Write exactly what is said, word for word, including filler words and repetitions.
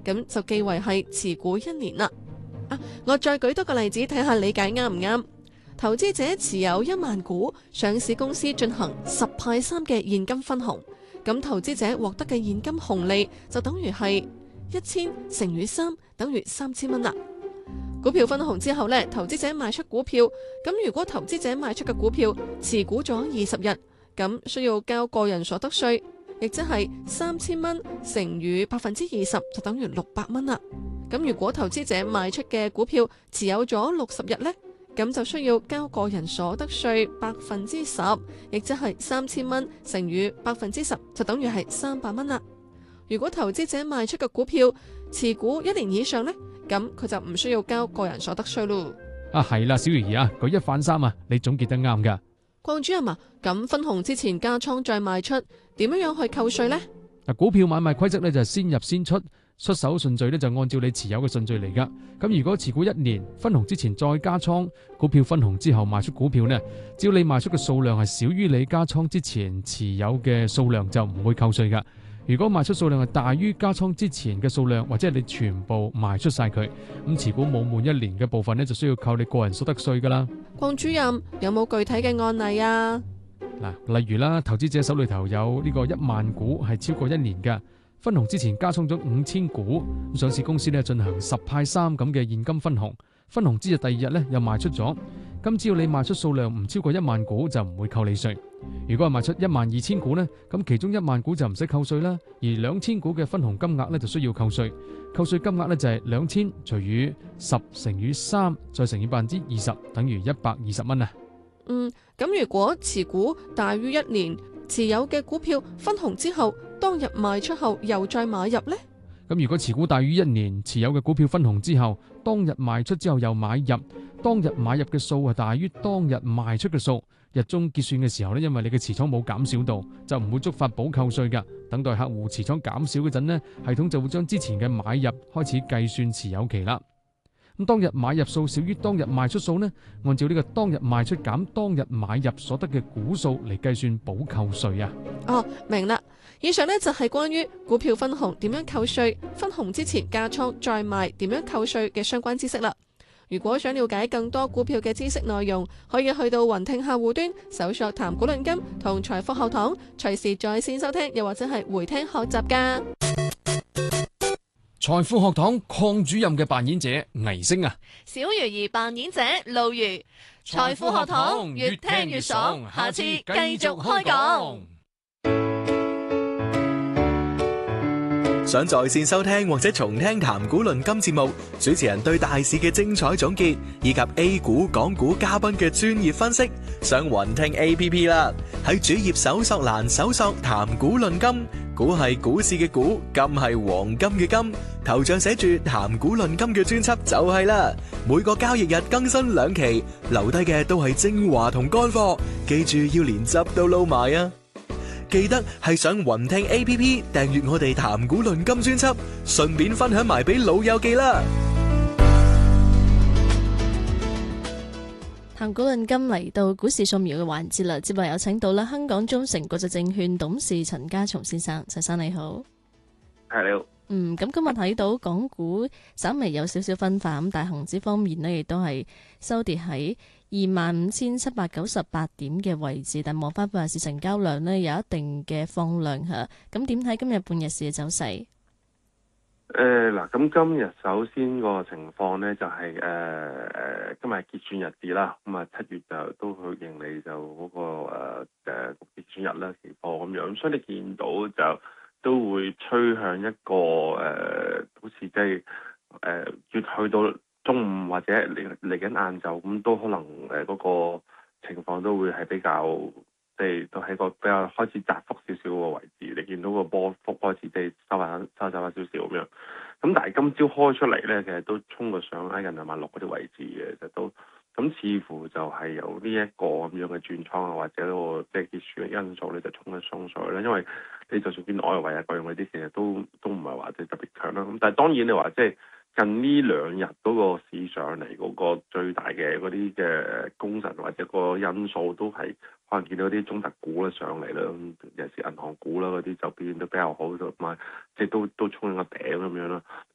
咁就記為係持股一年啦。啊，我再舉多個例子睇下理解啱唔啱。投資者持有一萬股上市公司進行十派三嘅現金分紅，咁投資者獲得嘅現金紅利就等於係一千乘以三，等於三千蚊啦。股票分紅之後呢，投資者賣出股票，咁如果投資者賣出嘅股票持股咗二十日，咁需要交個人所得稅，亦即係三千蚊乘以百分之二十，就等於六百蚊啦。咁如果投資者賣出嘅股票持有咗六十日呢，咁就需要交個人所得稅百分之十，亦即係三千蚊乘以百分之十，就等於係三百蚊啦。如果投資者賣出嘅股票持股一年以上呢，咁佢就唔需要交個人所得稅咯。 啊，係啦，小魚兒啊，舉一反三啊，你總結得啱噶。 鄺主任啊，咁分紅之前加倉再賣出，點樣樣去扣稅呢？ 嗱，股票買賣規則咧就係先入先出，出手順序咧就按照你持有嘅順序嚟噶。咁如果持股一年，分紅之前再加倉，股票分紅之後賣出股票呢，只要你賣出嘅數量係少於你加倉之前持有嘅數量，就唔會扣稅噶。如果賣出數量係大於加倉之前嘅數量，或者係你全部賣出晒佢，咁持股冇滿一年嘅部分呢，就需要扣你個人所得稅噶啦。 鄺主任有冇具體嘅案例啊？ 嗱，例如啦，投資者手裏頭有呢個一萬股係超過一年嘅，分紅之前加倉咗五千股，上市公司呢進行十派三咁嘅現金分紅，分紅之日第二日呢又賣出咗，咁只要你賣出數量唔超過一萬股就唔會扣你稅。如果係賣出一萬二千股呢，咁其中一萬股就唔使扣稅啦，而兩千股嘅分紅金額呢就需要扣稅，扣稅金額呢就係兩千除以十乘以三再乘以百分之二十，等於一百二十蚊啊。 嗯，咁如果持股大於一年，持有嘅股票分紅之後，當日賣出後又再買入呢？ 咁如果持股大於一年，持有嘅股票分紅之後，當日賣出之後又買入，當日買入嘅數係大於當日賣出嘅數，日中結算嘅時候呢，因為你嘅持倉冇減少到，就唔會觸發補扣稅噶。等待客戶持倉減少嗰陣呢，系統就會將之前嘅買入開始計算持有期啦。咁當日買入數少於當日賣出數呢，按照呢個當日賣出減當日買入所得嘅股數嚟計算補扣稅啊。 哦，明啦。以上呢就係關於股票分紅點樣扣稅，分紅之前加倉再賣點樣扣稅嘅相關知識啦。如果想了解更多股票嘅知識內容，可以去到雲聽客戶端搜索談股論金同財富學堂，隨時在線收聽，又或者係回聽學習噶。 財富學堂鄺主任嘅扮演者倪星啊， 小魚兒扮演者露魚，財富學堂越聽越爽，下次繼續開講。 想在線收聽或者重聽談股論金節目，主持人對大市嘅精彩總結，以及 A 股、港股嘉賓嘅專業分析，上雲聽 A P P 啦。喺主頁搜索欄搜索談股論金，股係股市嘅股，金係黃金嘅金，頭像寫住談股論金嘅專輯就係啦。每個交易日更新兩期，留低嘅都係精華同乾貨，記住要連汁都撈埋啊！記得係上雲聽 A P P 訂閱我哋談股論金專輯，順便分享埋俾老友記啦。 談股論金嚟到股市掃描嘅環節啦，節目有請到啦香港中誠國際證券董事陳家松先生，陳生你好。 係你好。 嗯，咁今日睇到港股稍微有少少分化，咁但係恒指方面呢，亦都係收跌喺二萬五千七百九十八點嘅位置，但望翻半日市成交量呢，有一定嘅放量吓，咁點睇今日半日市嘅走勢？ 誒嗱，咁今日首先個情況咧就係誒誒今日結算日子啦，咁啊七月就都去盈利就嗰、那個誒誒結算日啦，期貨咁樣，所以你見到就都會趨向一個誒、呃，好似即係誒越去到中午或者嚟嚟緊晏晝咁，都可能誒嗰、呃那個情況都會係比較。即係都喺個比較開始窄幅少少個位置，你見到個波幅開始即係收翻收走翻少少咁樣。咁但係今朝開出嚟咧，其實都衝過上挨近兩萬六嗰啲位置嘅，其實都咁似乎就係有呢一個咁樣嘅轉倉啊，或者個即係結算嘅因素咧，就衝得上水啦。因為你就算見外圍啊各樣嗰啲，其實都都唔係話即係特別強啦。咁但係當然你話即係。近呢兩日嗰個市上嚟嗰個最大嘅嗰啲嘅功臣或者個因素都係可能見到啲中特股咧上嚟啦，尤其是銀行股啦嗰啲就表現得比較好，同埋即係都都衝緊個頂咁樣啦。